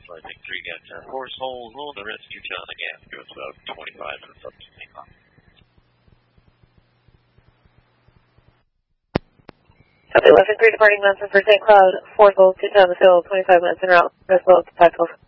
Flight Deck 3 got force hold, the rest 2 ton the gas goes about 25 minutes up to takeoff. Copy, 11-3 departing Mountain for St. Cloud, force hold, 2 ton the fill, 25 minutes en route, rest hold, 512.